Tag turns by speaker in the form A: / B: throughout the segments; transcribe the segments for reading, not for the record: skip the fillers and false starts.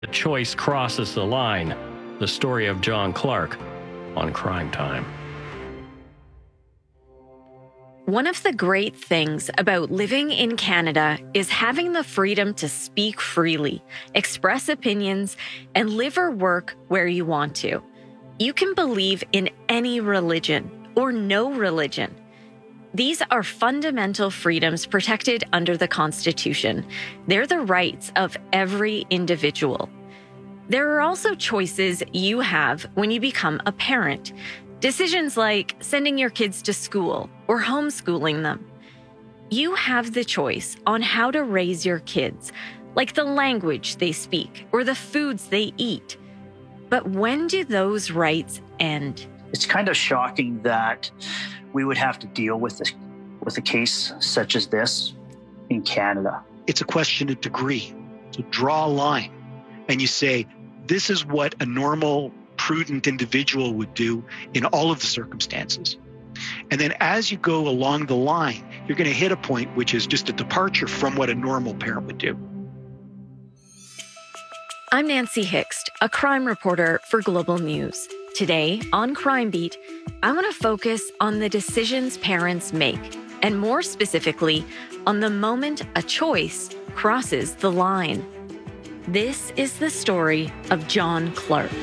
A: The choice crosses the line. The story of John Clark on Crime Time.
B: One of the great things about living in Canada is having the freedom to speak freely, express opinions, and live or work where you want to. You can believe in any religion or no religion. These are fundamental freedoms protected under the Constitution. They're the rights of every individual. There are also choices you have when you become a parent. Decisions like sending your kids to school or homeschooling them. You have the choice on how to raise your kids, like the language they speak or the foods they eat. But when do those rights end?
C: It's kind of shocking that we would have to deal with a case such as this in Canada.
D: It's a question of degree. So draw a line and you say, this is what a normal, prudent individual would do in all of the circumstances. And then as you go along the line, you're going to hit a point which is just a departure from what a normal parent would do.
B: I'm Nancy Hixt, a crime reporter for Global News. Today, on Crime Beat, I want to focus on the decisions parents make, and more specifically, on the moment a choice crosses the line. This is the story of John Clark.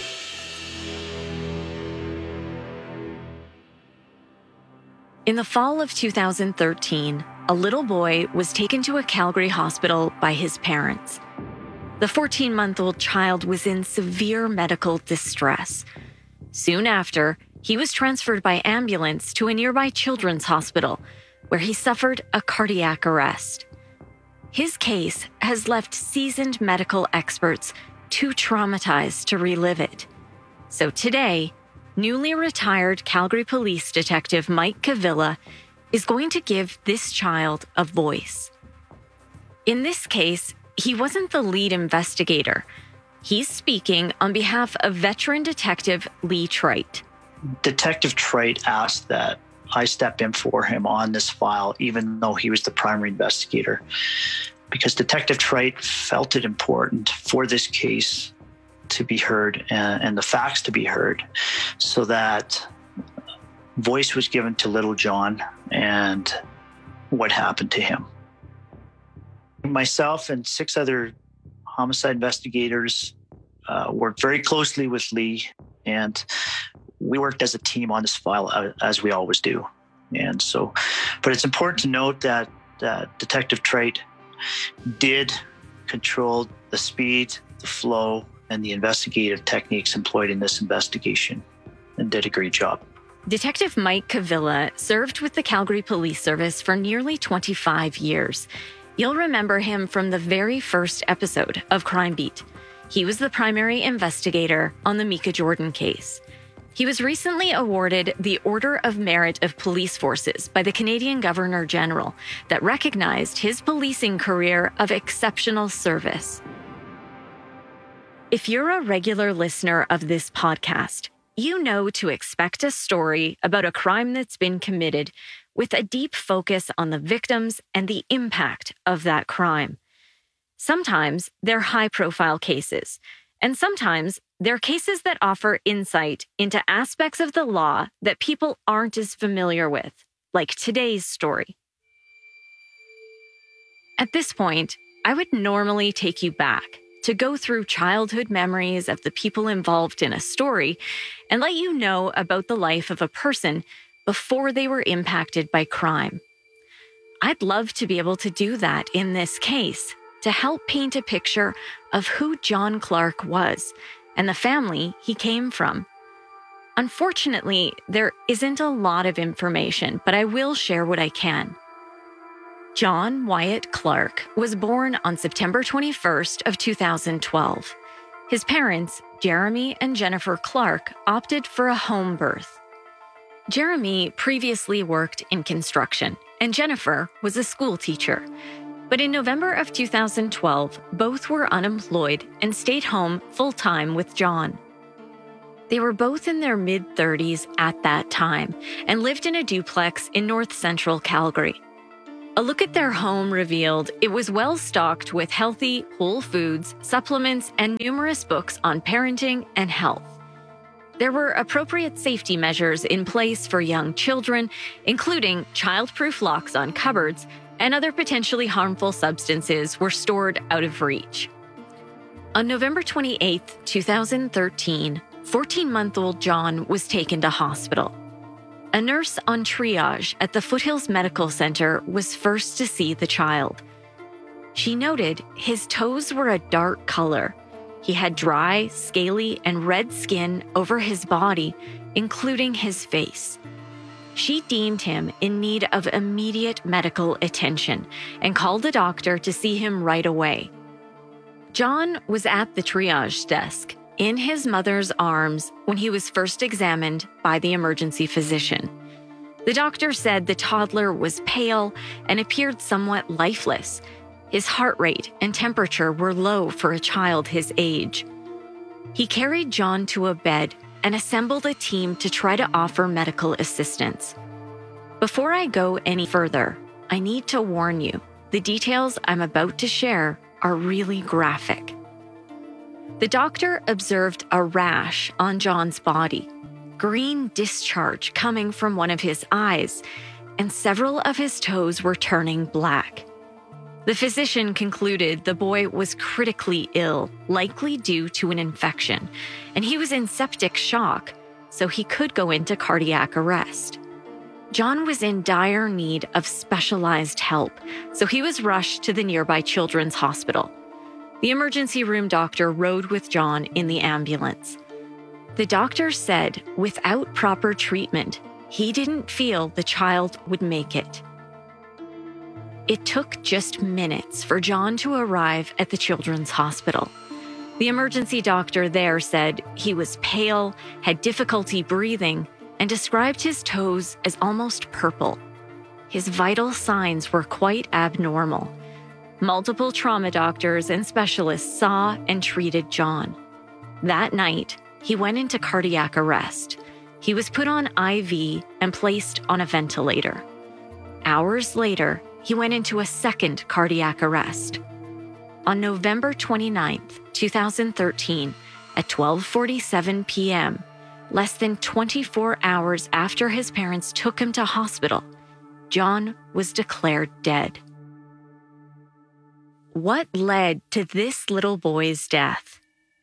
B: In the fall of 2013, a little boy was taken to a Calgary hospital by his parents. The 14-month-old child was in severe medical distress. Soon after, he was transferred by ambulance to a nearby children's hospital, where he suffered a cardiac arrest. His case has left seasoned medical experts too traumatized to relive it. So today, newly retired Calgary Police Detective Mike Cavilla is going to give this child a voice. In this case, he wasn't the lead investigator. He's speaking on behalf of veteran detective Lee Trite.
C: Detective Trite asked that I step in for him on this file, even though he was the primary investigator, because Detective Trite felt it important for this case to be heard and the facts to be heard, so that voice was given to little John and what happened to him. Myself and 6 other homicide investigators worked very closely with Lee, and we worked as a team on this file, as we always do. And so, but it's important to note that Detective Trite did control the speed, the flow, and the investigative techniques employed in this investigation, and did a great job.
B: Detective Mike Cavilla served with the Calgary Police Service for nearly 25 years. You'll remember him from the very first episode of Crime Beat. He was the primary investigator on the Micah Jordan case. He was recently awarded the Order of Merit of Police Forces by the Canadian Governor-General that recognized his policing career of exceptional service. If you're a regular listener of this podcast, you know to expect a story about a crime that's been committed with a deep focus on the victims and the impact of that crime. Sometimes they're high-profile cases, and sometimes they're cases that offer insight into aspects of the law that people aren't as familiar with, like today's story. At this point, I would normally take you back to go through childhood memories of the people involved in a story and let you know about the life of a person before they were impacted by crime. I'd love to be able to do that in this case, to help paint a picture of who John Clark was and the family he came from. Unfortunately, there isn't a lot of information, but I will share what I can. John Wyatt Clark was born on September 21st of 2012. His parents, Jeremy and Jennifer Clark, opted for a home birth. Jeremy previously worked in construction, and Jennifer was a school teacher. But in November of 2012, both were unemployed and stayed home full-time with John. They were both in their mid-30s at that time and lived in a duplex in north-central Calgary. A look at their home revealed it was well stocked with healthy, whole foods, supplements, and numerous books on parenting and health. There were appropriate safety measures in place for young children, including child-proof locks on cupboards, and other potentially harmful substances were stored out of reach. On November 28, 2013, 14-month-old John was taken to hospital. A nurse on triage at the Foothills Medical Center was first to see the child. She noted his toes were a dark color. He had dry, scaly, and red skin over his body, including his face. She deemed him in need of immediate medical attention and called a doctor to see him right away. John was at the triage desk in his mother's arms when he was first examined by the emergency physician. The doctor said the toddler was pale and appeared somewhat lifeless. His heart rate and temperature were low for a child his age. He carried John to a bed and assembled a team to try to offer medical assistance. Before I go any further, I need to warn you, the details I'm about to share are really graphic. The doctor observed a rash on John's body, green discharge coming from one of his eyes, and several of his toes were turning black. The physician concluded the boy was critically ill, likely due to an infection, and he was in septic shock, so he could go into cardiac arrest. John was in dire need of specialized help, so he was rushed to the nearby children's hospital. The emergency room doctor rode with John in the ambulance. The doctor said without proper treatment, he didn't feel the child would make it. It took just minutes for John to arrive at the children's hospital. The emergency doctor there said he was pale, had difficulty breathing, and described his toes as almost purple. His vital signs were quite abnormal. Multiple trauma doctors and specialists saw and treated John. That night, he went into cardiac arrest. He was put on IV and placed on a ventilator. Hours later, he went into a second cardiac arrest. On November 29, 2013, at 12:47 p.m., less than 24 hours after his parents took him to hospital, John was declared dead. What led to this little boy's death?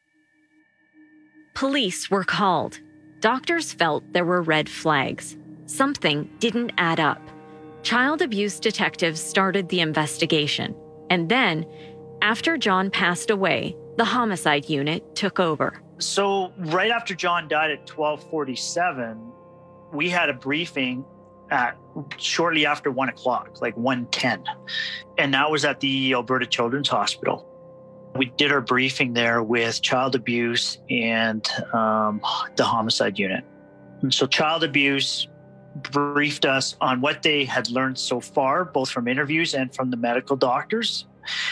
B: Police were called. Doctors felt there were red flags. Something didn't add up. Child abuse detectives started the investigation. And then, after John passed away, the homicide unit took over.
C: So right after John died at 12:47, we had a briefing at shortly after 1 o'clock, like 1:10. And that was at the Alberta Children's Hospital. We did our briefing there with child abuse and the homicide unit. And so child abuse briefed us on what they had learned so far, both from interviews and from the medical doctors.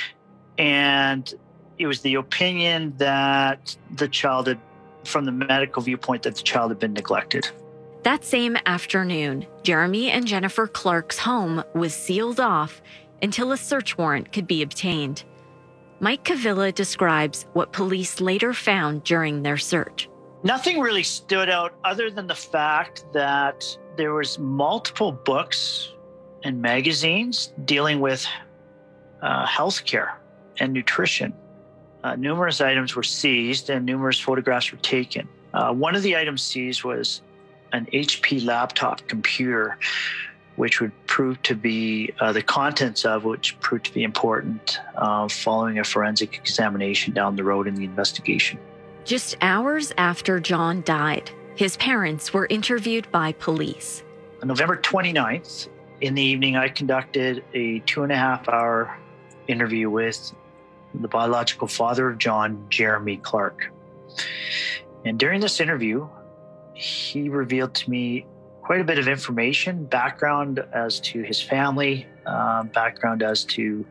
C: And it was the opinion that the child had, from the medical viewpoint, that the child had been neglected.
B: That same afternoon, Jeremy and Jennifer Clark's home was sealed off until a search warrant could be obtained. Mike Cavilla describes what police later found during their search.
C: Nothing really stood out other than the fact that there was multiple books and magazines dealing with healthcare and nutrition. Numerous items were seized and numerous photographs were taken. One of the items seized was an HP laptop computer, which would prove to be the contents of which proved to be important following a forensic examination down the road in the investigation.
B: Just hours after John died, his parents were interviewed by police.
C: On November 29th, in the evening, I conducted a 2.5-hour interview with the biological father of John, Jeremy Clark. And during this interview, he revealed to me quite a bit of information, background as to his family, background as to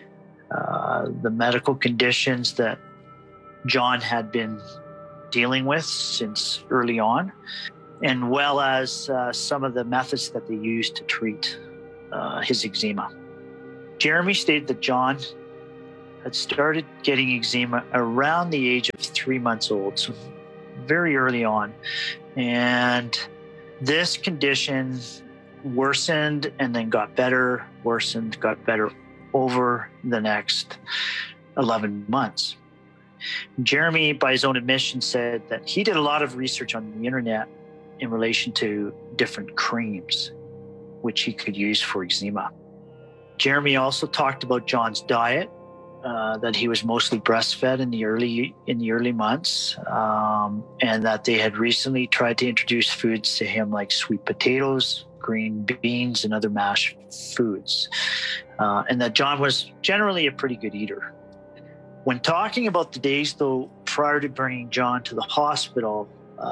C: the medical conditions that John had been dealing with since early on, and well as some of the methods that they used to treat his eczema. Jeremy stated that John had started getting eczema around the age of 3 months old, so very early on. And this condition worsened and then got better, worsened, got better over the next 11 months. Jeremy, by his own admission, said that he did a lot of research on the internet in relation to different creams which he could use for eczema. Jeremy also talked about John's diet, that he was mostly breastfed in the early months, and that they had recently tried to introduce foods to him like sweet potatoes, green beans, and other mashed foods, and that John was generally a pretty good eater. When talking about the days, though, prior to bringing John to the hospital,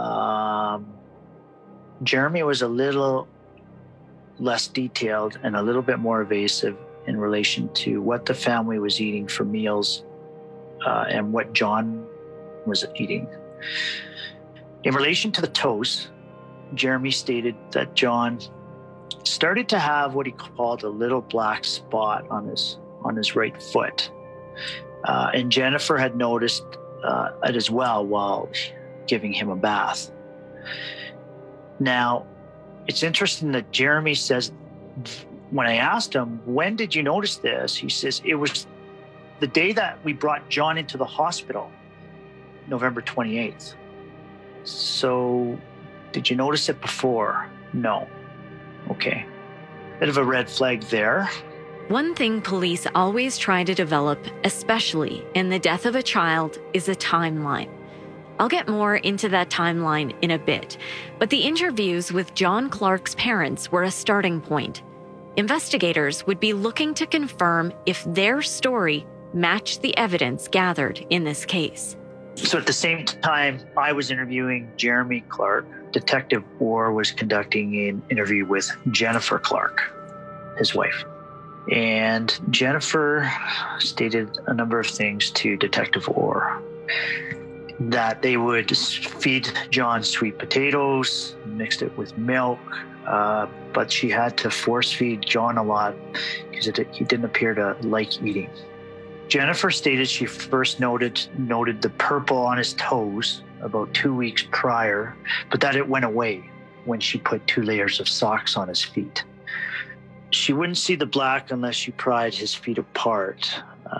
C: Jeremy was a little less detailed and a little bit more evasive in relation to what the family was eating for meals and what John was eating. In relation to the toes, Jeremy stated that John started to have what he called a little black spot on his right foot. And Jennifer had noticed it as well while giving him a bath. Now, it's interesting that Jeremy says, when I asked him, when did you notice this? He says, it was the day that we brought John into the hospital, November 28th. So, did you notice it before? No. Okay. Bit of a red flag there.
B: One thing police always try to develop, especially in the death of a child, is a timeline. I'll get more into that timeline in a bit, but the interviews with John Clark's parents were a starting point. Investigators would be looking to confirm if their story matched the evidence gathered in this case.
C: So at the same time I was interviewing Jeremy Clark, Detective Orr was conducting an interview with Jennifer Clark, his wife. And Jennifer stated a number of things to Detective Orr, that they would feed John sweet potatoes, mixed it with milk, but she had to force feed John a lot because he didn't appear to like eating. Jennifer stated she first noted the purple on his toes about 2 weeks prior, but that it went away when she put 2 layers of socks on his feet. She wouldn't see the black unless she pried his feet apart,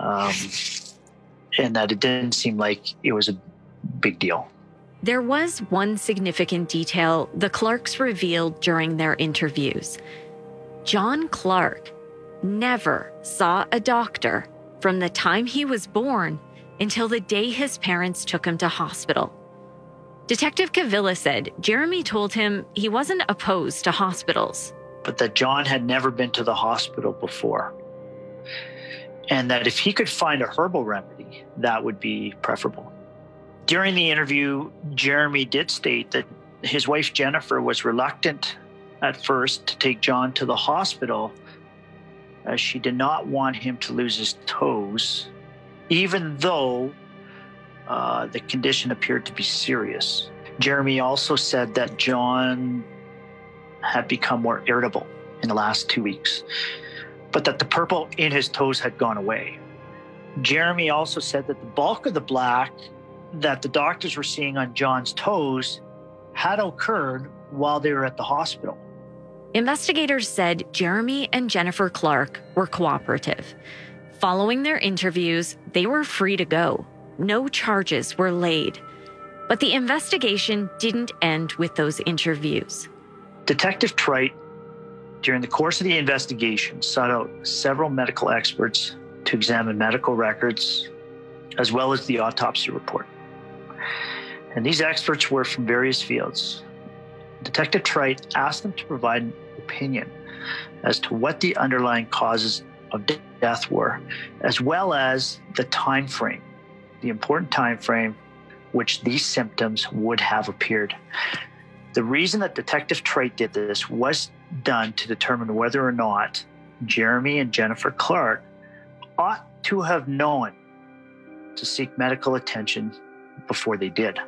C: and that it didn't seem like it was a big deal.
B: There was one significant detail the Clarks revealed during their interviews. John Clark never saw a doctor from the time he was born until the day his parents took him to hospital. Detective Cavilla said Jeremy told him he wasn't opposed to hospitals,
C: but that John had never been to the hospital before, and that if he could find a herbal remedy, that would be preferable. During the interview, Jeremy did state that his wife Jennifer was reluctant at first to take John to the hospital, as she did not want him to lose his toes, even though the condition appeared to be serious. Jeremy also said that John had become more irritable in the last 2 weeks, but that the purple in his toes had gone away. Jeremy also said that the bulk of the black that the doctors were seeing on John's toes had occurred while they were at the hospital.
B: Investigators said Jeremy and Jennifer Clark were cooperative. Following their interviews, they were free to go. No charges were laid. But the investigation didn't end with those interviews.
C: Detective Trite, during the course of the investigation, sought out several medical experts to examine medical records, as well as the autopsy report. And these experts were from various fields. Detective Trite asked them to provide an opinion as to what the underlying causes of death were, as well as the time frame, the important time frame which these symptoms would have appeared. The reason that Detective Trite did this was done to determine whether or not Jeremy and Jennifer Clark ought to have known to seek medical attention before they did.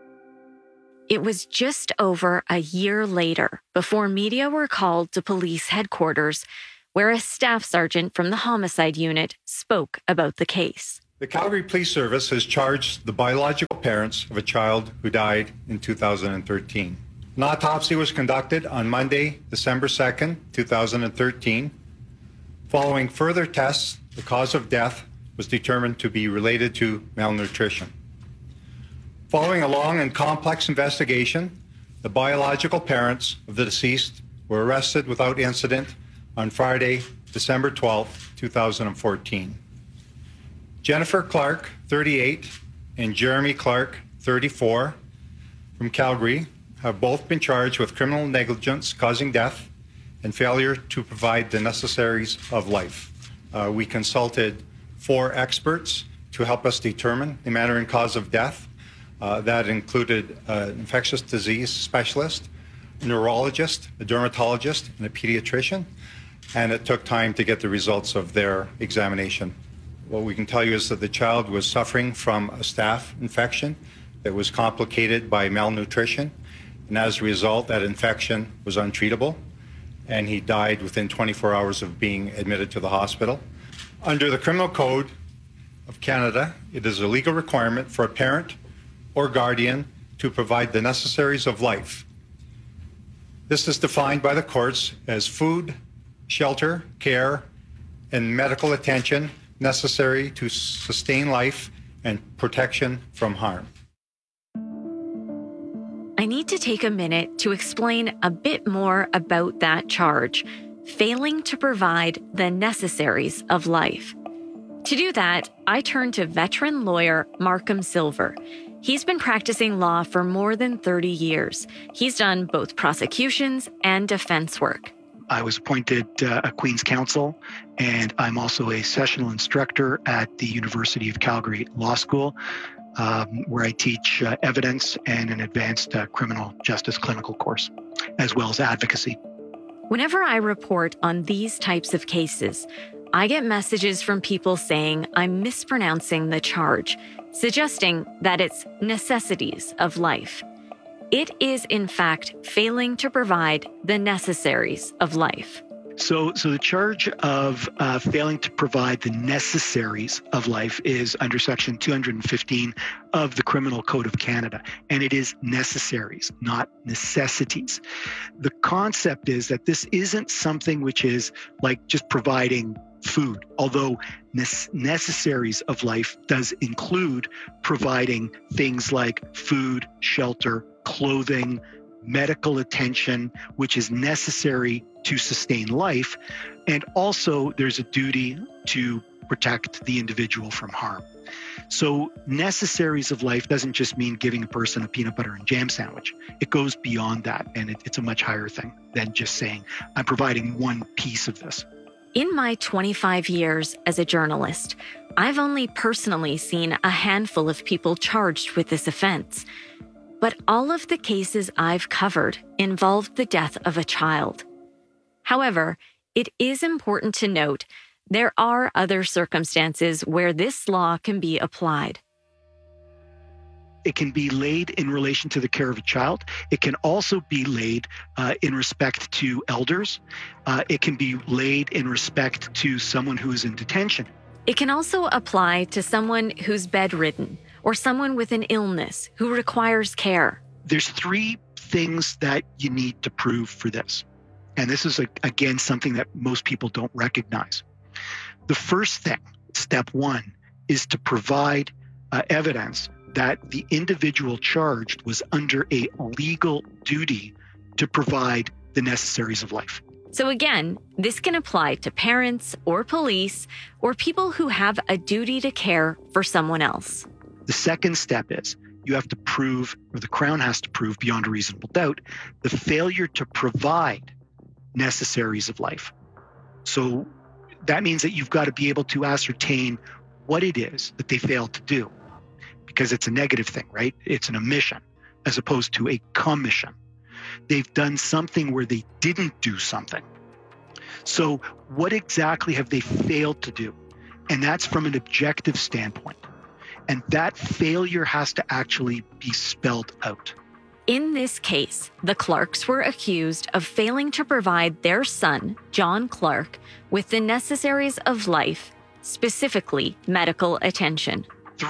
B: It was just over a year later before media were called to police headquarters where a staff sergeant from the homicide unit spoke about the case.
E: The Calgary Police Service has charged the biological parents of a child who died in 2013. An autopsy was conducted on Monday, December 2nd, 2013. Following further tests, the cause of death was determined to be related to malnutrition. Following a long and complex investigation, the biological parents of the deceased were arrested without incident on Friday, December 12, 2014. Jennifer Clark, 38, and Jeremy Clark, 34, from Calgary, have both been charged with criminal negligence causing death and failure to provide the necessaries of life. We consulted 4 experts to help us determine the manner and cause of death. That included an infectious disease specialist, a neurologist, a dermatologist, and a pediatrician, and it took time to get the results of their examination. What we can tell you is that the child was suffering from a staph infection that was complicated by malnutrition, and as a result, that infection was untreatable, and he died within 24 hours of being admitted to the hospital. Under the Criminal Code of Canada, it is a legal requirement for a parent or guardian to provide the necessaries of life. This is defined by the courts as food, shelter, care, and medical attention necessary to sustain life and protection from harm.
B: I need to take a minute to explain a bit more about that charge, failing to provide the necessaries of life. To do that, I turned to veteran lawyer Markham Silver. He's been practicing law for more than 30 years. He's done both prosecutions and defense work.
D: I was appointed a Queen's Counsel, and I'm also a sessional instructor at the University of Calgary Law School, where I teach evidence and an advanced criminal justice clinical course, as well as advocacy.
B: Whenever I report on these types of cases, I get messages from people saying I'm mispronouncing the charge, suggesting that it's necessities of life. It is, in fact, failing to provide the necessaries of life.
D: So the charge of failing to provide the necessaries of life is under Section 215 of the Criminal Code of Canada, and it is necessaries, not necessities. The concept is that this isn't something which is like just providing food, although necessaries of life does include providing things like food, shelter, clothing, medical attention, which is necessary to sustain life. And also there's a duty to protect the individual from harm. So necessaries of life doesn't just mean giving a person a peanut butter and jam sandwich. It goes beyond that, and it's a much higher thing than just saying, I'm providing one piece of this.
B: In my 25 years as a journalist, I've only personally seen a handful of people charged with this offense. But all of the cases I've covered involved the death of a child. However, it is important to note there are other circumstances where this law can be applied.
D: It can be laid in relation to the care of a child. It can also be laid in respect to elders. It can be laid in respect to someone who is in detention.
B: It can also apply to someone who's bedridden or someone with an illness who requires care.
D: There's 3 things that you need to prove for this. And this is, again, something that most people don't recognize. The first thing, step 1, is to provide evidence that the individual charged was under a legal duty to provide the necessaries of life.
B: So again, this can apply to parents or police or people who have a duty to care for someone else.
D: The second step is you have to prove, or the Crown has to prove beyond a reasonable doubt, the failure to provide necessaries of life. So that means that you've got to be able to ascertain what it is that they failed to do, because it's a negative thing, right? It's an omission as opposed to a commission. They've done something where they didn't do something. So what exactly have they failed to do? And that's from an objective standpoint. And that failure has to actually be spelled out.
B: In this case, the Clarks were accused of failing to provide their son, John Clark, with the necessaries of life, specifically medical attention.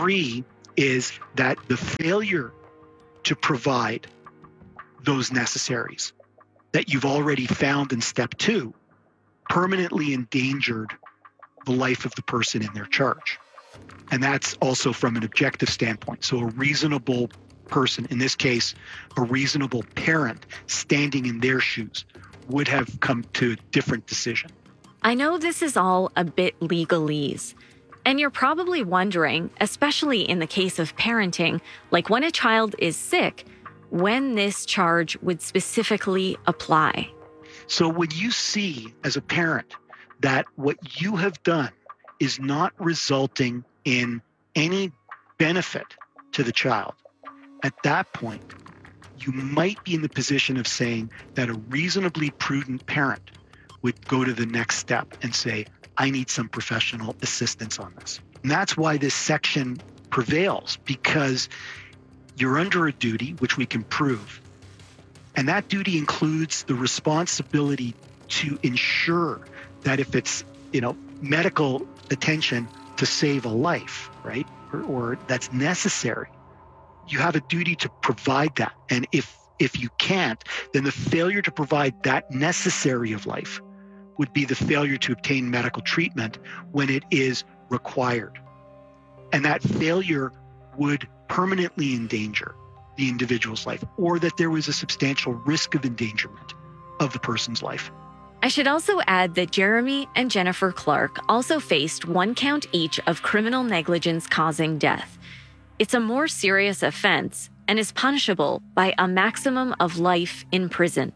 D: 3 is that the failure to provide those necessaries that you've already found in step 2 permanently endangered the life of the person in their charge. And that's also from an objective standpoint. So a reasonable person, in this case, a reasonable parent standing in their shoes, would have come to a different decision.
B: I know this is all a bit legalese, and you're probably wondering, especially in the case of parenting, like when a child is sick, when this charge would specifically apply.
D: So when you see as a parent that what you have done is not resulting in any benefit to the child, at that point, you might be in the position of saying that a reasonably prudent parent would go to the next step and say, I need some professional assistance on this. And that's why this section prevails, because you're under a duty, which we can prove. And that duty includes the responsibility to ensure that if it's, medical attention to save a life, right, or that's necessary, you have a duty to provide that. And if you can't, then the failure to provide that necessary of life would be the failure to obtain medical treatment when it is required. And that failure would permanently endanger the individual's life, or that there was a substantial risk of endangerment of the person's life.
B: I should also add that Jeremy and Jennifer Clark also faced 1 count each of criminal negligence causing death. It's a more serious offense and is punishable by a maximum of life in prison.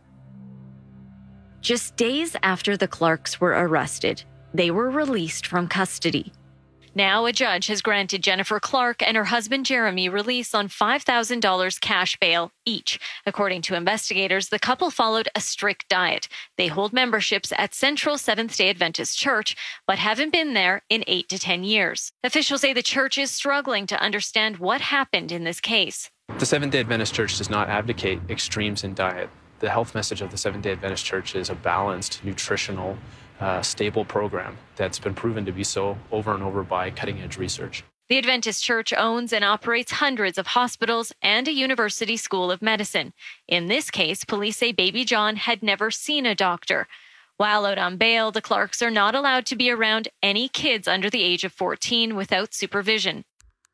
B: Just days after the Clarks were arrested, they were released from custody. Now a judge has granted Jennifer Clark and her husband Jeremy release on $5,000 cash bail each. According to investigators, the couple followed a strict diet. They hold memberships at Central Seventh-day Adventist Church, but haven't been there in 8 to 10 years. Officials say the church is struggling to understand what happened in this case.
F: The Seventh-day Adventist Church does not advocate extremes in diet. The health message of the Seventh-day Adventist Church is a balanced, nutritional, stable program that's been proven to be so over and over by cutting-edge research.
B: The Adventist Church owns and operates hundreds of hospitals and a university school of medicine. In this case, police say baby John had never seen a doctor. While out on bail, the Clarks are not allowed to be around any kids under the age of 14 without supervision.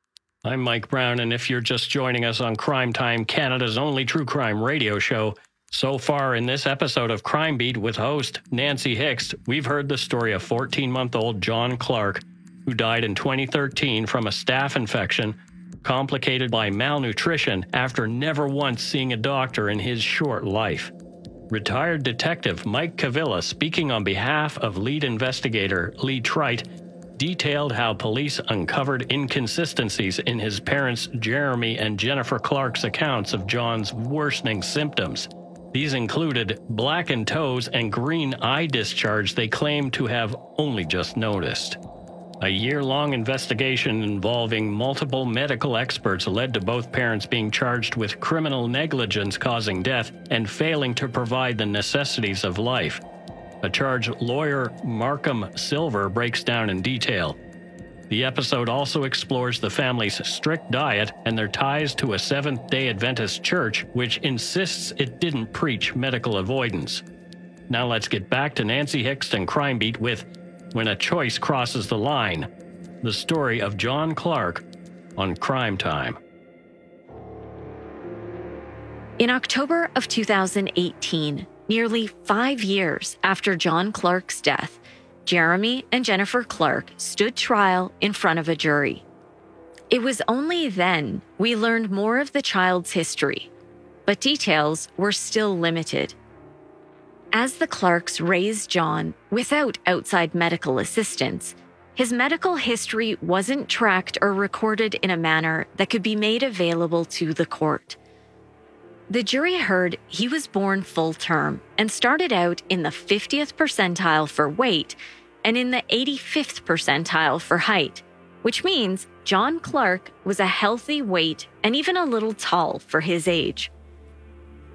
A: I'm Mike Brown, and if you're just joining us on Crime Time, Canada's only true crime radio show, so far in this episode of Crime Beat with host Nancy Hicks, we've heard the story of 14-month-old John Clark, who died in 2013 from a staph infection complicated by malnutrition after never once seeing a doctor in his short life. Retired detective Mike Cavilla, speaking on behalf of lead investigator Lee Trite, detailed how police uncovered inconsistencies in his parents Jeremy and Jennifer Clark's accounts of John's worsening symptoms. These included blackened toes and green eye discharge they claimed to have only just noticed. A year-long investigation involving multiple medical experts led to both parents being charged with criminal negligence causing death and failing to provide the necessities of life. A charge lawyer Markham Silver breaks down in detail. The episode also explores the family's strict diet and their ties to a Seventh-day Adventist church, which insists it didn't preach medical avoidance. Now let's get back to Nancy Hicks and Crime Beat with When a Choice Crosses the Line, the story of John Clark on Crime Time.
B: In October of 2018, nearly 5 years after John Clark's death, Jeremy and Jennifer Clark stood trial in front of a jury. It was only then we learned more of the child's history, but details were still limited. As the Clarks raised John without outside medical assistance, his medical history wasn't tracked or recorded in a manner that could be made available to the court. The jury heard he was born full term and started out in the 50th percentile for weight and in the 85th percentile for height, which means John Clark was a healthy weight and even a little tall for his age.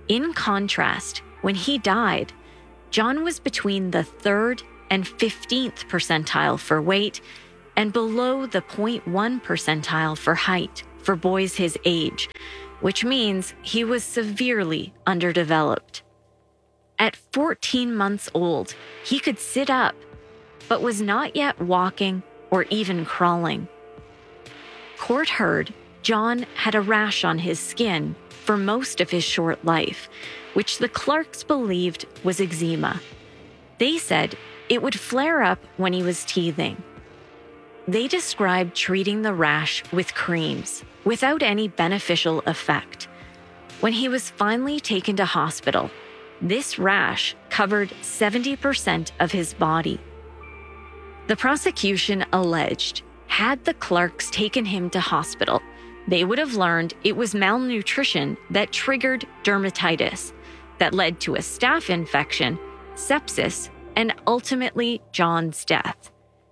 B: In contrast, when he died, John was between the 3rd and 15th percentile for weight and below the 0.1 percentile for height for boys his age, which means he was severely underdeveloped. At 14 months old, he could sit up, but was not yet walking or even crawling. Court heard John had a rash on his skin for most of his short life, which the Clarks believed was eczema. They said it would flare up when he was teething. They described treating the rash with creams without any beneficial effect. When he was finally taken to hospital, this rash covered 70% of his body. The prosecution alleged, had the Clarks taken him to hospital, they would have learned it was malnutrition that triggered dermatitis, that led to a staph infection, sepsis, and ultimately John's death.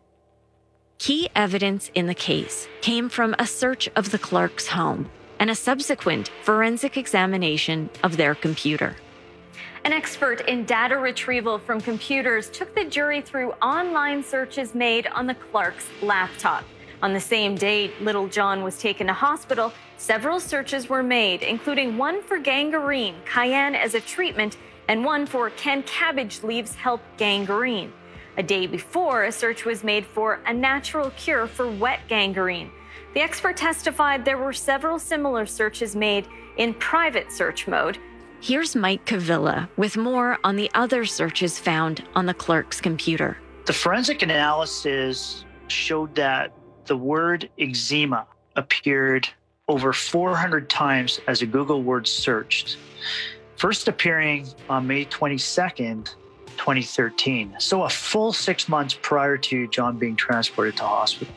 B: Key evidence in the case came from a search of the Clarks' home and a subsequent forensic examination of their computer.
G: An expert in data retrieval from computers took the jury through online searches made on the Clarks' laptop. On the same day little John was taken to hospital, several searches were made, including one for gangrene, cayenne as a treatment, and one for can cabbage leaves help gangrene. A day before, a search was made for a natural cure for wet gangrene. The expert testified there were several similar searches made in private search mode.
B: Here's Mike Cavilla with more on the other searches found on the Clarks' computer.
C: The forensic analysis showed that the word eczema appeared over 400 times as a Google word searched, first appearing on May 22nd, 2013. So a full 6 months prior to John being transported to hospital.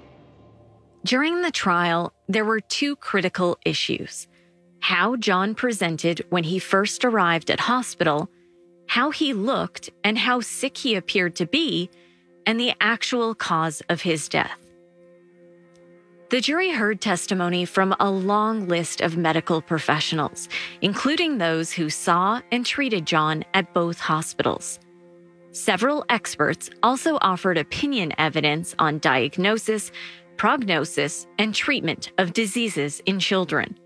B: During the trial, there were two critical issues: how John presented when he first arrived at hospital, how he looked and how sick he appeared to be, and the actual cause of his death. The jury heard testimony from a long list of medical professionals, including those who saw and treated John at both hospitals. Several experts also offered opinion evidence on diagnosis, prognosis, and treatment of diseases in children.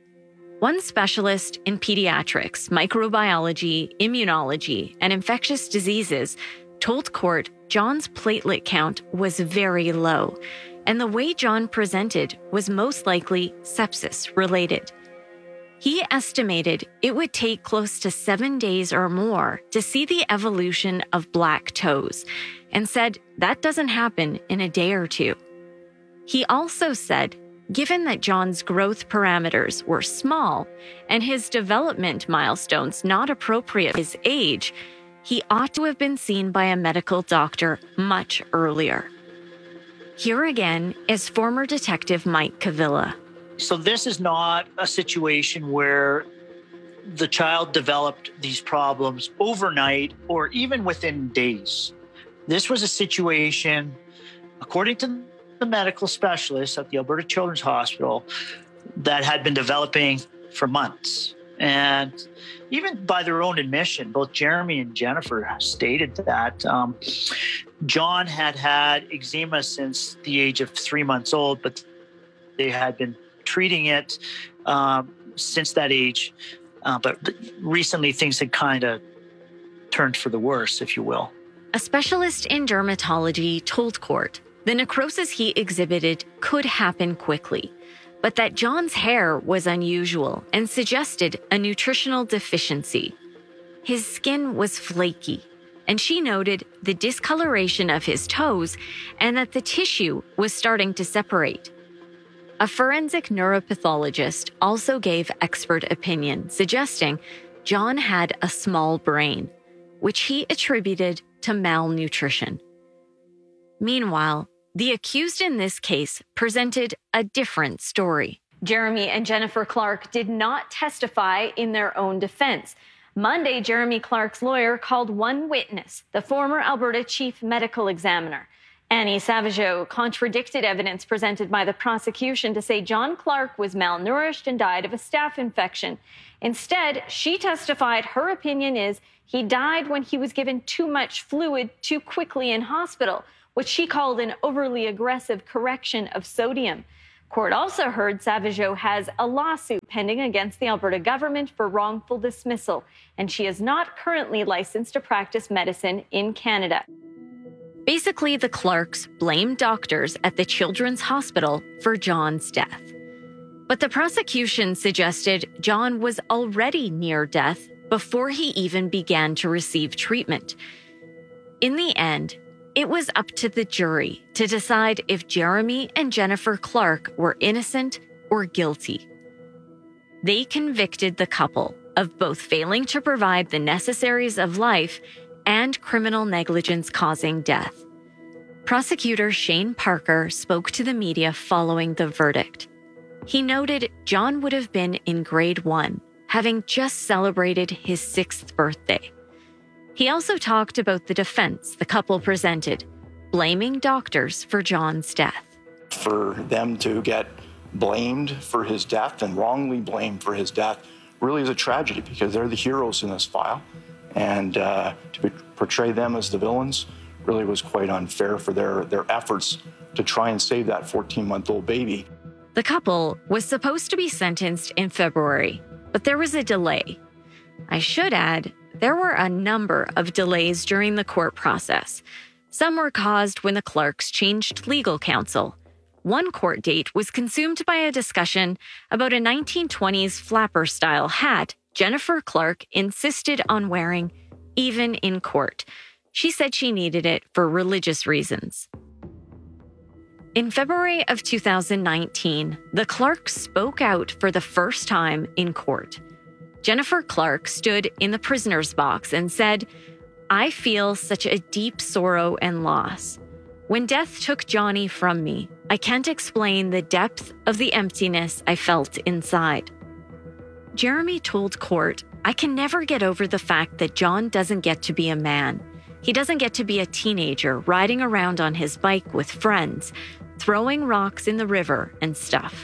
B: One specialist in pediatrics, microbiology, immunology, and infectious diseases told court John's platelet count was very low, and the way John presented was most likely sepsis-related. He estimated it would take close to 7 days or more to see the evolution of black toes, and said that doesn't happen in a day or two. He also said, given that John's growth parameters were small and his development milestones not appropriate for his age, he ought to have been seen by a medical doctor much earlier. Here again is former detective Mike Cavilla.
C: So this is not a situation where the child developed these problems overnight or even within days. This was a situation, according to the medical specialists at the Alberta Children's Hospital, that had been developing for months. And even by their own admission, both Jeremy and Jennifer stated that John had had eczema since the age of 3 months old, but they had been treating it since that age. But recently things had kind of turned for the worse, if you will.
B: A specialist in dermatology told court the necrosis he exhibited could happen quickly, but that John's hair was unusual and suggested a nutritional deficiency. His skin was flaky, and she noted the discoloration of his toes and that the tissue was starting to separate. A forensic neuropathologist also gave expert opinion, suggesting John had a small brain, which he attributed to malnutrition. Meanwhile, the accused in this case presented a different story.
G: Jeremy and Jennifer Clark did not testify in their own defense. Monday, Jeremy Clark's lawyer called one witness, the former Alberta chief medical examiner. Annie Savageau contradicted evidence presented by the prosecution to say John Clark was malnourished and died of a staph infection. Instead, she testified her opinion is he died when he was given too much fluid too quickly in hospital, which she called an overly aggressive correction of sodium. Court also heard Savageau has a lawsuit pending against the Alberta government for wrongful dismissal, and she is not currently licensed to practice medicine in Canada.
B: Basically, the Clarks blamed doctors at the Children's Hospital for John's death. But the prosecution suggested John was already near death before he even began to receive treatment. In the end, it was up to the jury to decide if Jeremy and Jennifer Clark were innocent or guilty. They convicted the couple of both failing to provide the necessaries of life and criminal negligence causing death. Prosecutor Shane Parker spoke to the media following the verdict. He noted John would have been in grade 1, having just celebrated his 6th birthday. He also talked about the defense the couple presented, blaming doctors for John's death.
H: For them to get blamed for his death and wrongly blamed for his death really is a tragedy because they're the heroes in this file. And to portray them as the villains really was quite unfair for their efforts to try and save that 14-month-old baby.
B: The couple was supposed to be sentenced in February, but there was a delay. I should add, there were a number of delays during the court process. Some were caused when the Clarks changed legal counsel. One court date was consumed by a discussion about a 1920s flapper-style hat Jennifer Clark insisted on wearing, even in court. She said she needed it for religious reasons. In February of 2019, the Clarks spoke out for the first time in court. Jennifer Clark stood in the prisoner's box and said, "I feel such a deep sorrow and loss. When death took Johnny from me, I can't explain the depth of the emptiness I felt inside." Jeremy told court, "I can never get over the fact that John doesn't get to be a man. He doesn't get to be a teenager riding around on his bike with friends, throwing rocks in the river and stuff."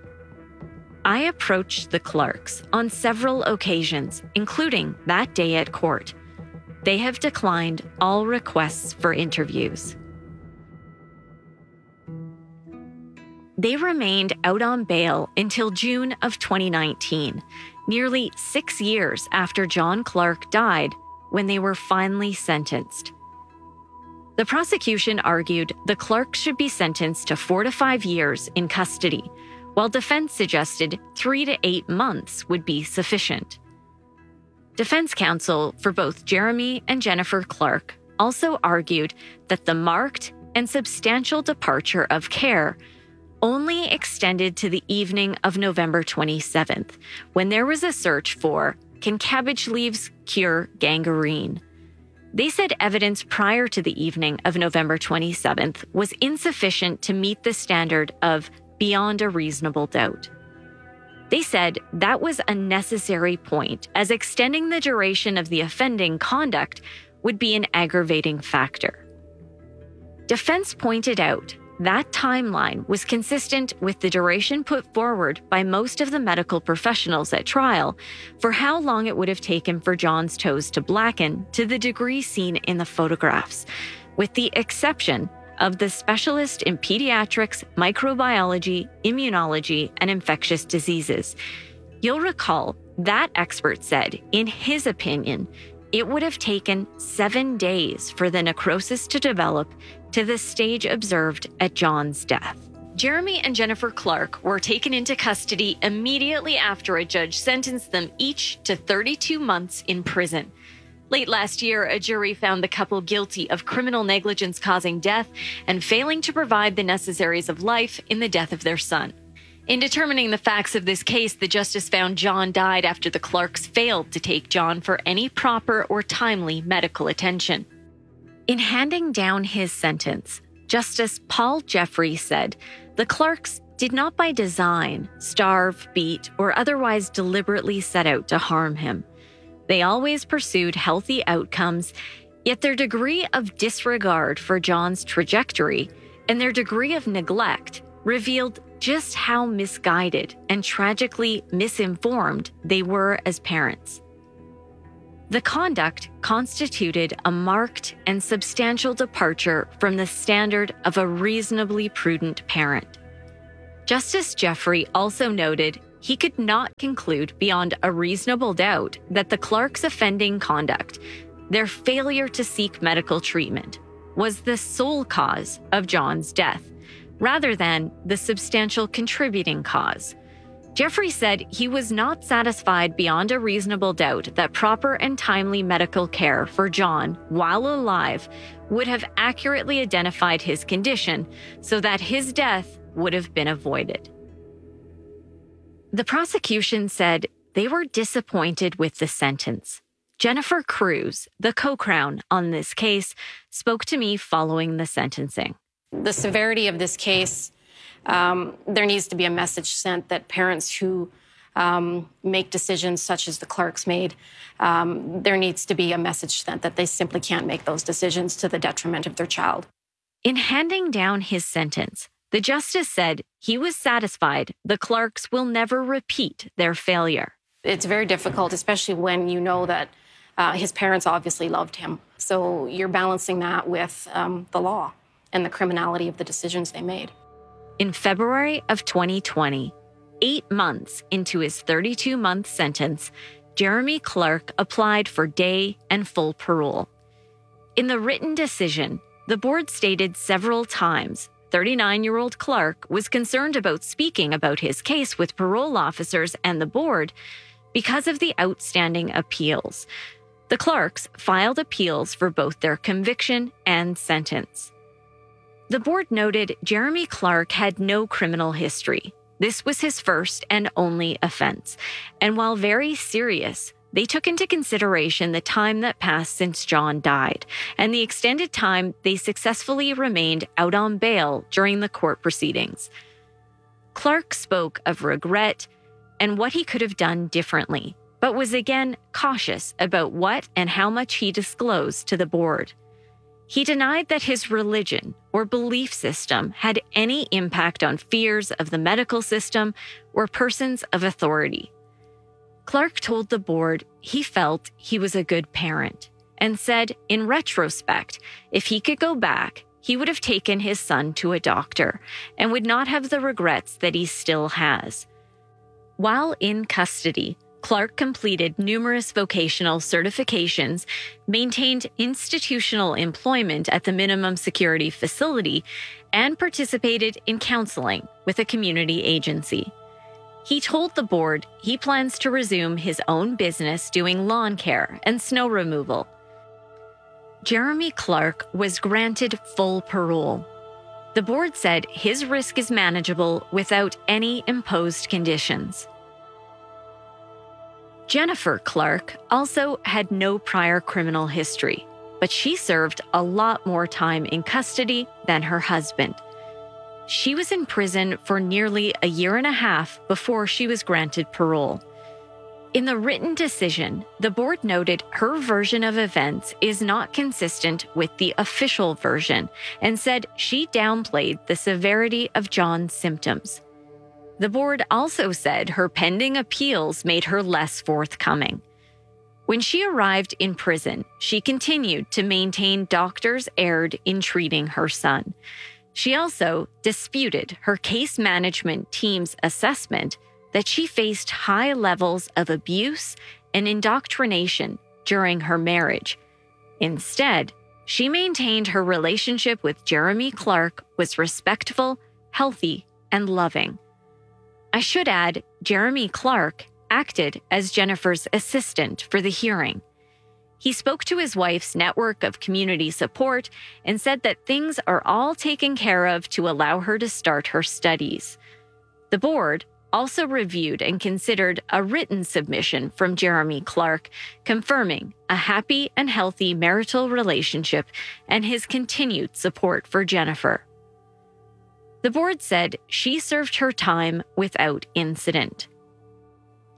B: I approached the Clarks on several occasions, including that day at court. They have declined all requests for interviews. They remained out on bail until June of 2019, nearly 6 years after John Clark died, when they were finally sentenced. The prosecution argued the Clarks should be sentenced to 4 to 5 years in custody, while defense suggested 3 to 8 months would be sufficient. Defense counsel for both Jeremy and Jennifer Clark also argued that the marked and substantial departure of care only extended to the evening of November 27th, when there was a search for, "Can cabbage leaves cure gangrene?" They said evidence prior to the evening of November 27th was insufficient to meet the standard of beyond a reasonable doubt. They said that was a necessary point, as extending the duration of the offending conduct would be an aggravating factor. Defense pointed out that timeline was consistent with the duration put forward by most of the medical professionals at trial for how long it would have taken for John's toes to blacken to the degree seen in the photographs, with the exception of the specialist in pediatrics, microbiology, immunology, and infectious diseases. You'll recall that expert said, in his opinion, it would have taken 7 days for the necrosis to develop to the stage observed at John's death. Jeremy and Jennifer Clark were taken into custody immediately after a judge sentenced them each to 32 months in prison. Late last year, a jury found the couple guilty of criminal negligence causing death and failing to provide the necessaries of life in the death of their son. In determining the facts of this case, the justice found John died after the Clarks failed to take John for any proper or timely medical attention. In handing down his sentence, Justice Paul Jeffrey said the Clarks did not by design starve, beat, or otherwise deliberately set out to harm him. They always pursued healthy outcomes, Yet their degree of disregard for John's trajectory and their degree of neglect revealed just how misguided and tragically misinformed they were as parents. The conduct constituted a marked and substantial departure from the standard of a reasonably prudent parent. Justice Jeffrey also noted he could not conclude beyond a reasonable doubt that the Clarks' offending conduct, their failure to seek medical treatment, was the sole cause of John's death, rather than the substantial contributing cause. Jeffrey said he was not satisfied beyond a reasonable doubt that proper and timely medical care for John while alive would have accurately identified his condition so that his death would have been avoided. The prosecution said they were disappointed with the sentence. Jennifer Cruz, the co-crown on this case, spoke to me following the sentencing.
I: The severity of this case, there needs to be a message sent that parents who make decisions such as the Clarks made, there needs to be a message sent that they simply can't make those decisions to the detriment of their child.
B: In handing down his sentence, the justice said he was satisfied the Clarks will never repeat their failure.
I: It's very difficult, especially when you know that his parents obviously loved him. So you're balancing that with the law and the criminality of the decisions they made.
B: In February of 2020, 8 months into his 32-month sentence, Jeremy Clark applied for day and full parole. In the written decision, the board stated several times 39-year-old Clark was concerned about speaking about his case with parole officers and the board because of the outstanding appeals. The Clarks filed appeals for both their conviction and sentence. The board noted Jeremy Clark had no criminal history. This was his first and only offense, and while very serious, they took into consideration the time that passed since John died and the extended time they successfully remained out on bail during the court proceedings. Clark spoke of regret and what he could have done differently, but was again cautious about what and how much he disclosed to the board. He denied that his religion or belief system had any impact on fears of the medical system or persons of authority. Clark told the board he felt he was a good parent and said, in retrospect, if he could go back, he would have taken his son to a doctor and would not have the regrets that he still has. While in custody, Clark completed numerous vocational certifications, maintained institutional employment at the minimum security facility, and participated in counseling with a community agency. He told the board he plans to resume his own business doing lawn care and snow removal. Jeremy Clark was granted full parole. The board said his risk is manageable without any imposed conditions. Jennifer Clark also had no prior criminal history, but she served a lot more time in custody than her husband. She was in prison for nearly a year and a half before she was granted parole. In the written decision, the board noted her version of events is not consistent with the official version and said she downplayed the severity of John's symptoms. The board also said her pending appeals made her less forthcoming. When she arrived in prison, she continued to maintain doctors erred in treating her son. She also disputed her case management team's assessment that she faced high levels of abuse and indoctrination during her marriage. Instead, she maintained her relationship with Jeremy Clark was respectful, healthy, and loving. I should add, Jeremy Clark acted as Jennifer's assistant for the hearing. He spoke to his wife's network of community support and said that things are all taken care of to allow her to start her studies. The board also reviewed and considered a written submission from Jeremy Clark confirming a happy and healthy marital relationship and his continued support for Jennifer. The board said she served her time without incident.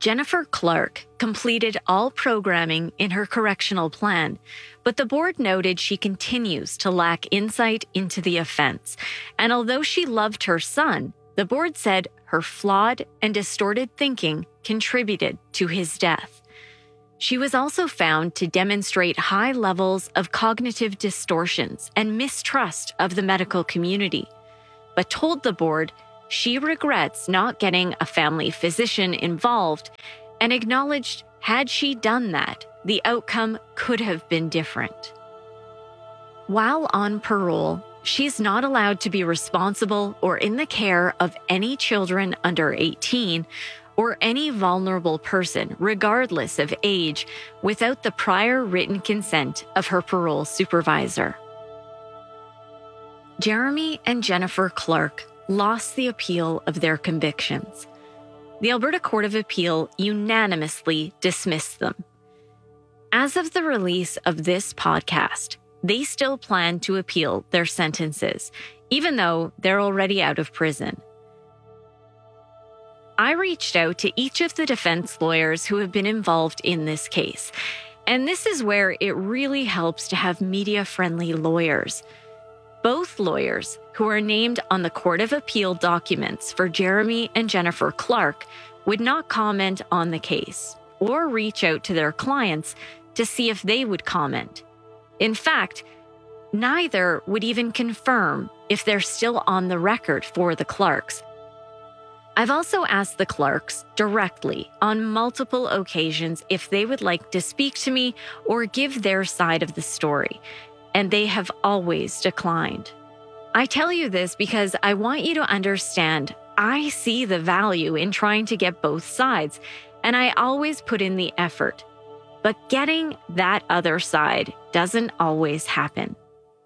B: Jennifer Clark completed all programming in her correctional plan, but the board noted she continues to lack insight into the offense. And although she loved her son, the board said her flawed and distorted thinking contributed to his death. She was also found to demonstrate high levels of cognitive distortions and mistrust of the medical community, but told the board she regrets not getting a family physician involved and acknowledged had she done that, the outcome could have been different. While on parole, she's not allowed to be responsible or in the care of any children under 18 or any vulnerable person, regardless of age, without the prior written consent of her parole supervisor. Jeremy and Jennifer Clark lost the appeal of their convictions. The Alberta Court of Appeal unanimously dismissed them. As of the release of this podcast, they still plan to appeal their sentences, even though they're already out of prison. I reached out to each of the defense lawyers who have been involved in this case, and this is where it really helps to have media-friendly lawyers. Both lawyers, who are named on the Court of Appeal documents for Jeremy and Jennifer Clark, would not comment on the case or reach out to their clients to see if they would comment. In fact, neither would even confirm if they're still on the record for the Clarks. I've also asked the Clarks directly on multiple occasions if they would like to speak to me or give their side of the story, and they have always declined. I tell you this because I want you to understand I see the value in trying to get both sides, and I always put in the effort. But getting that other side doesn't always happen.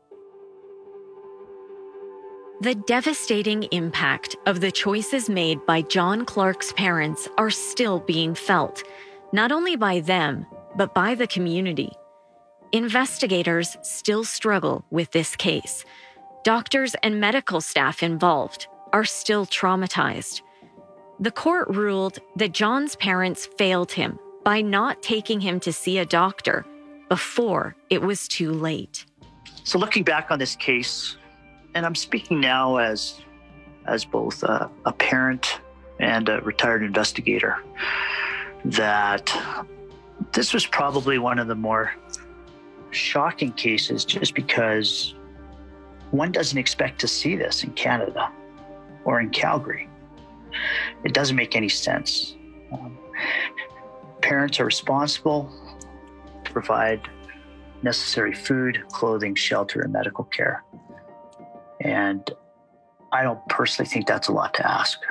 B: The devastating impact of the choices made by John Clark's parents are still being felt, not only by them, but by the community. Investigators still struggle with this case. Doctors and medical staff involved are still traumatized. The court ruled that John's parents failed him by not taking him to see a doctor before it was too late.
C: So looking back on this case, and I'm speaking now as both a parent and a retired investigator, that this was probably one of the more shocking cases just because one doesn't expect to see this in Canada or in Calgary. It doesn't make any sense. Parents are responsible to provide necessary food, clothing, shelter, and medical care. And I don't personally think that's a lot to ask.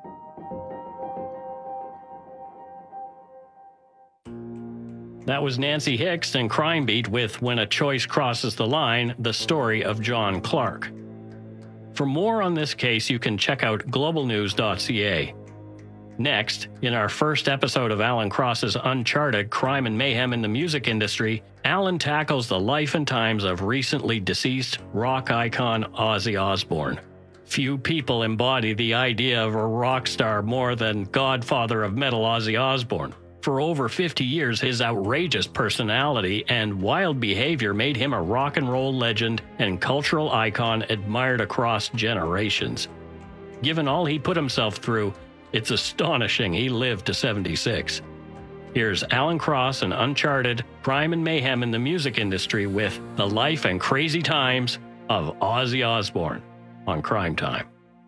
A: That was Nancy Hicks and Crime Beat with When a Choice Crosses the Line, the story of John Clark. For more on this case, you can check out globalnews.ca. Next, in our first episode of Alan Cross's Uncharted Crime and Mayhem in the Music Industry, Alan tackles the life and times of recently deceased rock icon Ozzy Osbourne. Few people embody the idea of a rock star more than Godfather of metal Ozzy Osbourne. For over 50 years, his outrageous personality and wild behavior made him a rock and roll legend and cultural icon admired across generations. Given all he put himself through, it's astonishing he lived to 76. Here's Alan Cross and Uncharted Crime and Mayhem in the Music Industry with The Life and Crazy Times of Ozzy Osbourne on Crime Time.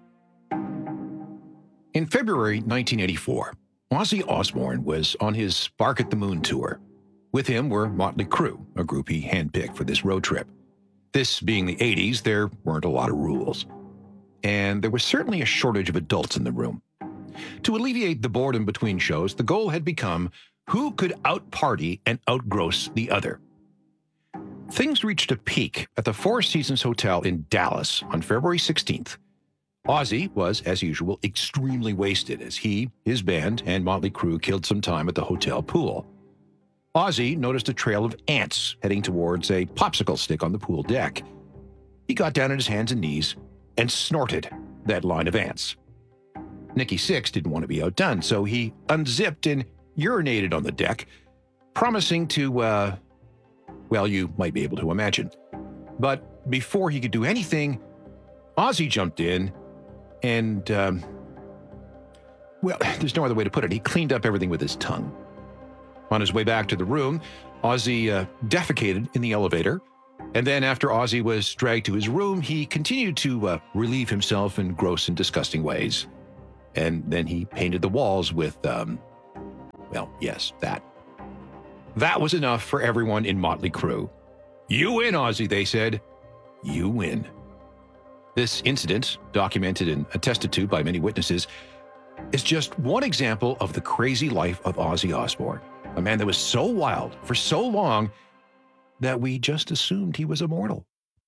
J: In February 1984, Ozzy Osbourne was on his Bark at the Moon tour. With him were Motley Crue, a group he handpicked for this road trip. This being the 80s, there weren't a lot of rules. And there was certainly a shortage of adults in the room. To alleviate the boredom between shows, the goal had become who could out-party and outgross the other. Things reached a peak at the Four Seasons Hotel in Dallas on February 16th. Ozzy was, as usual, extremely wasted as he, his band, and Motley Crue killed some time at the hotel pool. Ozzy noticed a trail of ants heading towards a popsicle stick on the pool deck. He got down on his hands and knees and snorted that line of ants. Nikki Sixx didn't want to be outdone, so he unzipped and urinated on the deck, promising to, well, you might be able to imagine. But before he could do anything, Ozzy jumped in and, well, there's no other way to put it. He cleaned up everything with his tongue. On his way back to the room, Ozzy defecated in the elevator. And then after Ozzy was dragged to his room, he continued to relieve himself in gross and disgusting ways. And then he painted the walls with, well, yes, that. That was enough for everyone in Motley Crue. You win, Ozzy, they said. You win. This incident, documented and attested to by many witnesses, is just one example of the crazy life of Ozzy Osbourne, a man that was so wild for so long that we just assumed he was immortal.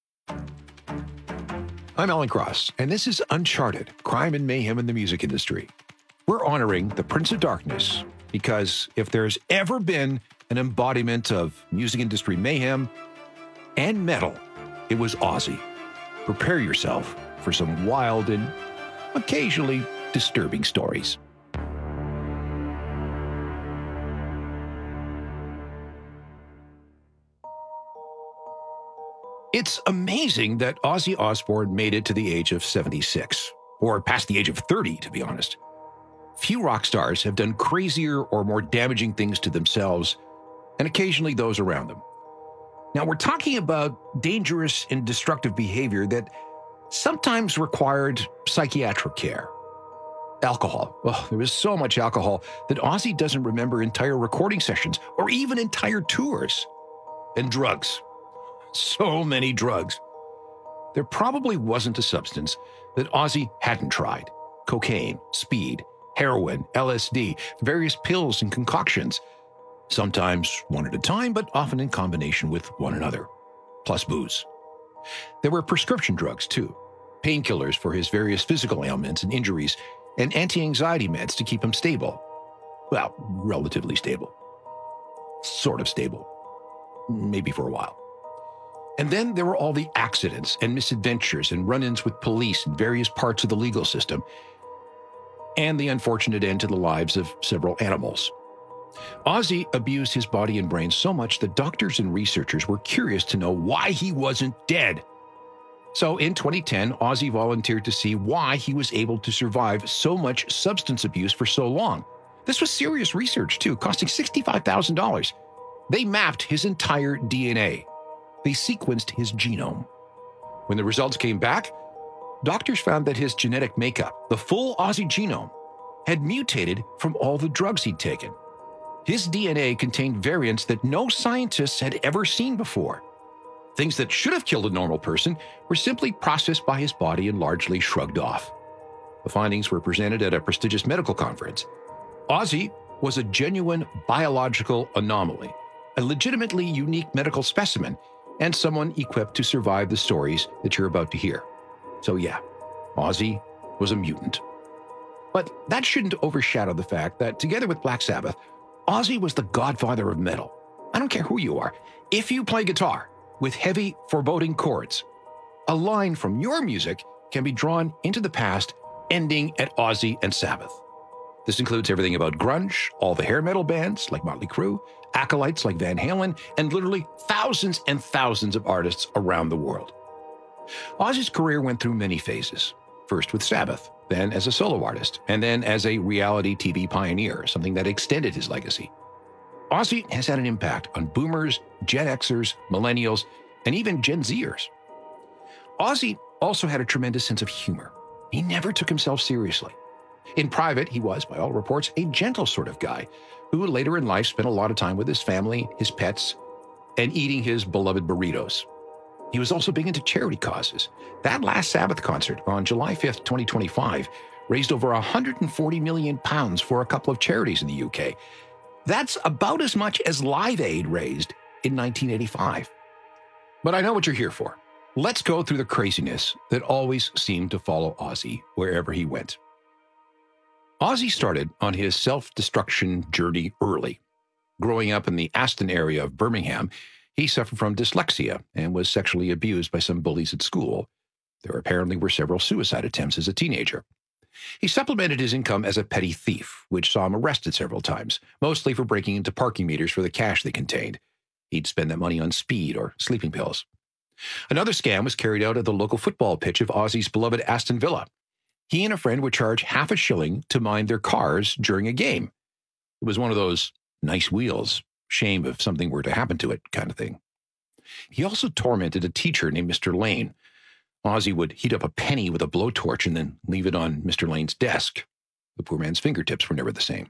J: I'm Alan Cross, and this is Uncharted, Crime and Mayhem in the Music Industry. We're honoring the Prince of Darkness because if there's ever been an embodiment of music industry mayhem and metal, it was Ozzy. Prepare yourself for some wild and occasionally disturbing stories. It's amazing that Ozzy Osbourne made it to the age of 76, or past the age of 30, to be honest. Few rock stars have done crazier or more damaging things to themselves, and occasionally those around them. Now, we're talking about dangerous and destructive behavior that sometimes required psychiatric care. Alcohol. Oh, there was so much alcohol that Ozzy doesn't remember entire recording sessions or even entire tours. And drugs. So many drugs. There probably wasn't a substance that Ozzy hadn't tried. Cocaine, speed, heroin, LSD, various pills and concoctions. Sometimes one at a time, but often in combination with one another. Plus booze. There were prescription drugs, too. Painkillers for his various physical ailments and injuries, and anti-anxiety meds to keep him stable. Well, relatively stable. Sort of stable. Maybe for a while. And then there were all the accidents and misadventures and run-ins with police in various parts of the legal system, and the unfortunate end to the lives of several animals. Ozzy abused his body and brain so much that doctors and researchers were curious to know why he wasn't dead. So in 2010, Ozzy volunteered to see why he was able to survive so much substance abuse for so long. This was serious research, too, costing $65,000. They mapped his entire DNA. They sequenced his genome. When the results came back, doctors found that his genetic makeup, the full Ozzy genome, had mutated from all the drugs he'd taken. His DNA contained variants that no scientists had ever seen before. Things that should have killed a normal person were simply processed by his body and largely shrugged off. The findings were presented at a prestigious medical conference. Ozzy was a genuine biological anomaly, a legitimately unique medical specimen, and someone equipped to survive the stories that you're about to hear. So yeah, Ozzy was a mutant. But that shouldn't overshadow the fact that, together with Black Sabbath, Ozzy was the godfather of metal. I don't care who you are. If you play guitar with heavy, foreboding chords, a line from your music can be drawn into the past, ending at Ozzy and Sabbath. This includes everything about grunge, all the hair metal bands like Motley Crue, acolytes like Van Halen, and literally thousands and thousands of artists around the world. Ozzy's career went through many phases. First with Sabbath, then as a solo artist, and then as a reality TV pioneer, something that extended his legacy. Ozzy has had an impact on boomers, Gen Xers, millennials, and even Gen Zers. Ozzy also had a tremendous sense of humor. He never took himself seriously. In private, he was, by all reports, a gentle sort of guy who later in life spent a lot of time with his family, his pets, and eating his beloved burritos. He was also big into charity causes. That last Sabbath concert on July 5th, 2025, raised over £140 million for a couple of charities in the UK. That's about as much as Live Aid raised in 1985. But I know what you're here for. Let's go through the craziness that always seemed to follow Ozzy wherever he went. Ozzy started on his self-destruction journey early. Growing up in the Aston area of Birmingham, he suffered from dyslexia and was sexually abused by some bullies at school. There apparently were several suicide attempts as a teenager. He supplemented his income as a petty thief, which saw him arrested several times, mostly for breaking into parking meters for the cash they contained. He'd spend that money on speed or sleeping pills. Another scam was carried out at the local football pitch of Ozzy's beloved Aston Villa. He and a friend would charge half a shilling to mind their cars during a game. It was one of those nice wheels, shame if something were to happen to it kind of thing. He also tormented a teacher named Mr. Lane. Ozzy would heat up a penny with a blowtorch and then leave it on Mr. Lane's desk. The poor man's fingertips were never the same.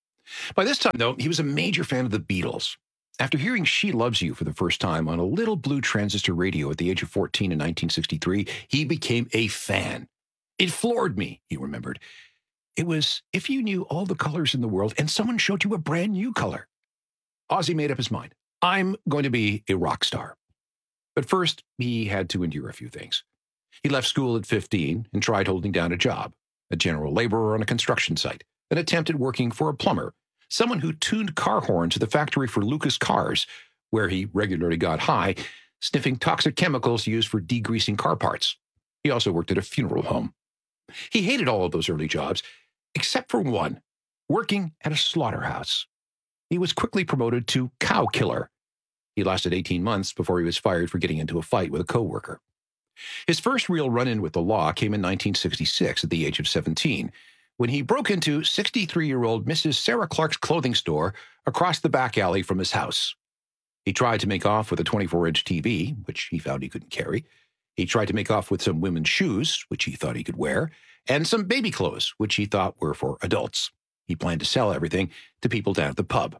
J: By this time, though, he was a major fan of the Beatles. After hearing She Loves You for the first time on a little blue transistor radio at the age of 14 in 1963, he became a fan. It floored me, he remembered. It was if you knew all the colors in the world and someone showed you a brand new color. Ozzy made up his mind. I'm going to be a rock star. But first, he had to endure a few things. He left school at 15 and tried holding down a job, a general laborer on a construction site, then attempted working for a plumber, someone who tuned car horns at the factory for Lucas Cars, where he regularly got high, sniffing toxic chemicals used for degreasing car parts. He also worked at a funeral home. He hated all of those early jobs, except for one, working at a slaughterhouse. He was quickly promoted to cow killer. He lasted 18 months before he was fired for getting into a fight with a coworker. His first real run-in with the law came in 1966 at the age of 17, when he broke into 63-year-old Mrs. Sarah Clark's clothing store across the back alley from his house. He tried to make off with a 24-inch TV, which he found he couldn't carry. He tried to make off with some women's shoes, which he thought he could wear, and some baby clothes, which he thought were for adults. He planned to sell everything to people down at the pub.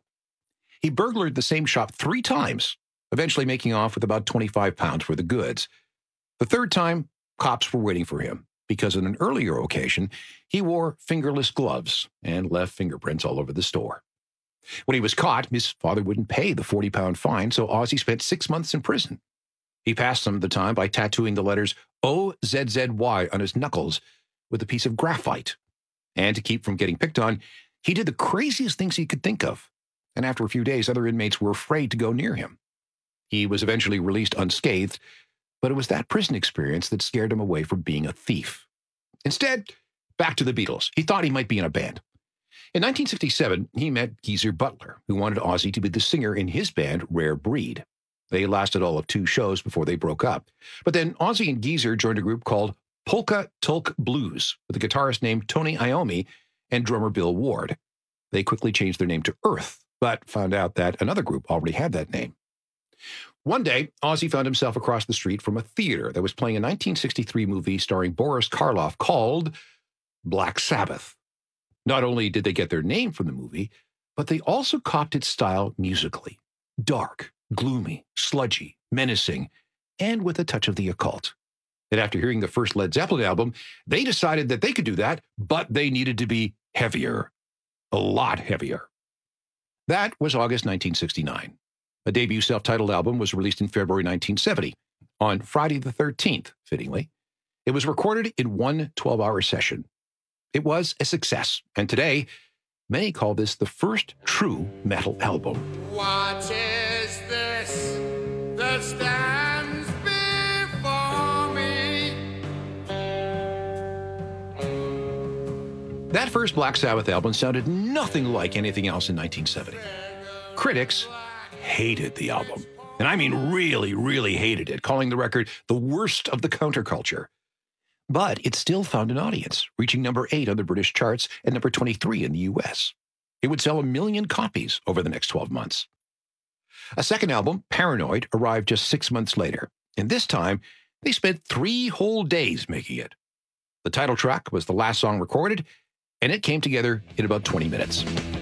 J: He burglared the same shop 3 times, eventually making off with about 25 pounds worth of goods. The third time, cops were waiting for him because on an earlier occasion, he wore fingerless gloves and left fingerprints all over the store. When he was caught, his father wouldn't pay the 40-pound fine, so Ozzy spent 6 months in prison. He passed some of the time by tattooing the letters OZZY on his knuckles with a piece of graphite. And to keep from getting picked on, he did the craziest things he could think of. And after a few days, other inmates were afraid to go near him. He was eventually released unscathed, but it was that prison experience that scared him away from being a thief. Instead, back to the Beatles. He thought he might be in a band. In 1967, he met Geezer Butler, who wanted Ozzy to be the singer in his band, Rare Breed. They lasted all of 2 shows before they broke up. But then Ozzy and Geezer joined a group called Polka Tulk Blues, with a guitarist named Tony Iommi and drummer Bill Ward. They quickly changed their name to Earth, but found out that another group already had that name. One day, Ozzy found himself across the street from a theater that was playing a 1963 movie starring Boris Karloff called Black Sabbath. Not only did they get their name from the movie, but they also copied its style musically. Dark, gloomy, sludgy, menacing, and with a touch of the occult. And after hearing the first Led Zeppelin album, they decided that they could do that, but they needed to be heavier. A lot heavier. That was August 1969. A debut self-titled album was released in February 1970, on Friday the 13th, fittingly. It was recorded in one 12-hour session. It was a success, and today, many call this the first true metal album.
K: What is this that stands before me?
J: That first Black Sabbath album sounded nothing like anything else in 1970. Critics hated the album. And I mean really, really hated it, calling the record the worst of the counterculture. But it still found an audience, reaching number 8 on the British charts and number 23 in the US. It would sell 1 million copies over the next 12 months. A second album, Paranoid, arrived just 6 months later. And this time, they spent 3 whole days making it. The title track was the last song recorded, and it came together in about 20 minutes.